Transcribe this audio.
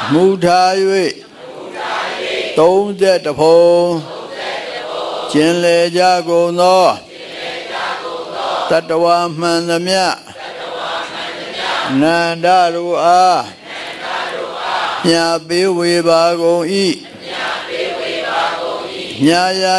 မူထား၍30ဖုံကျင်လေကြကုန်သောတတ္တဝါမှန်သမျှနန္ဒတို့အားမြတ်ပေးဝေပါကုန်၏မြာယာ